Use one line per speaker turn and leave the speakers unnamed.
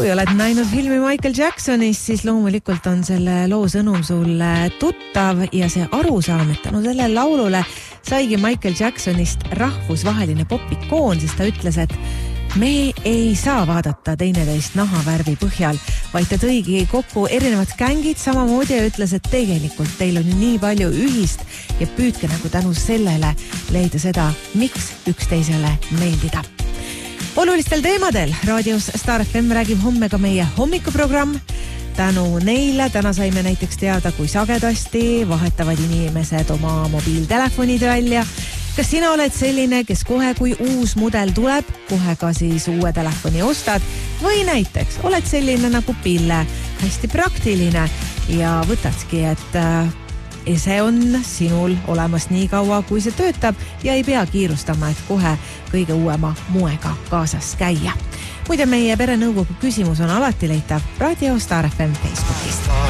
Kui oled näinud filmi Michael Jacksonist, siis loomulikult on selle loo sõnum sulle tuttav ja see arusaam, et tänu sellele laulule saigi Michael Jacksonist rahvusvaheline popikoon, sest ta ütles, et me ei saa vaadata teineteist nahavärvi põhjal, vaid ta tõigi kokku erinevad gängid samamoodi ja ütles, et tegelikult teil on nii palju ühist ja püüdke nagu tänu sellele leida seda, miks üksteisele meeldida. Olulistel teemadel raadios Star FM räägib homme ka meie hommikuprogramm. Tänu neile täna saime näiteks teada, kui sagedasti vahetavad inimesed oma mobiiltelefonid välja. Kas sina oled selline, kes kohe, kui uus mudel tuleb, kohe ka siis uue telefoni ostad või näiteks oled selline nagu Pille, hästi praktiline ja võtadki, et see on sinul olemas nii kaua, kui see töötab ja ei pea kiirustama, et kohe kõige uuema moega kaasas käia. Muide, meie perenõukogu küsimus on alati leitav Raadio Star FM Facebookist.